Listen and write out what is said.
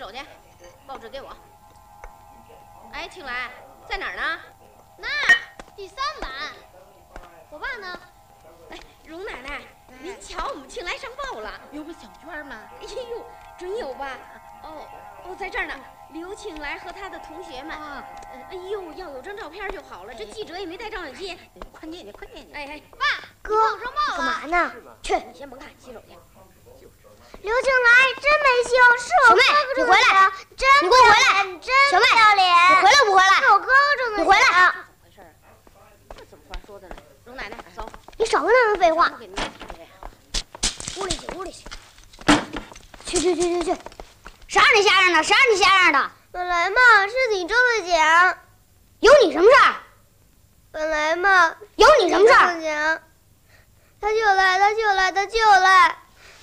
手去，报纸给我。哎，青来在哪儿呢？ 那第3版。我爸呢？ 哎，荣奶奶，您瞧，我们青来上报了， 有个小圈吗？ 哎呦，准有吧？哦，在这儿呢。刘青来和他的同学们。哎呦，要有张照片就好了。这记者也没带照相机。 快念念，快念念。 哎， 爸， 哥，干嘛呢？ 去，你先甭看，洗手去。 刘青来真没羞，是我哥哥你回来， 真你给我回来， 真不要脸！ 你回来不回来？ 是我哥哥挣的钱。 你回来！ 怎么回事？这怎么话说的呢？荣奶奶，走， 你少跟那人废话。 我给您屋里去，屋里去。去！谁让你瞎嚷的？谁让你瞎嚷的？ 本来嘛是你中的奖， 有你什么事儿？ 本来嘛有你什么事儿？ 奖，他就来。